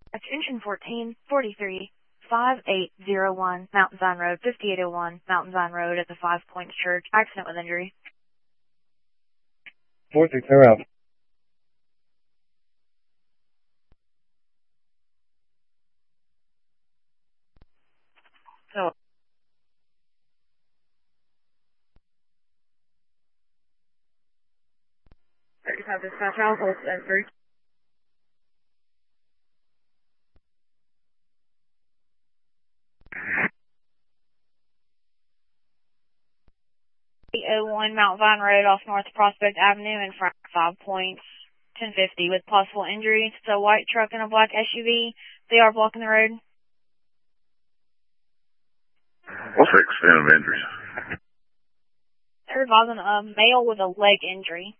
Extension 1443, 5801, Mountain Zion Road, 5801, Mountain Zion Road at the Five Points Church. Accident with injury. 460 out. So, 35 dispatch, I'll hold that through. .01 Mount Vine Road off North Prospect Avenue in front of 5 Points, 1050 with possible injuries. It's a white truck and a black SUV. They are blocking the road. What's the extent of injuries? They're advising a male with a leg injury.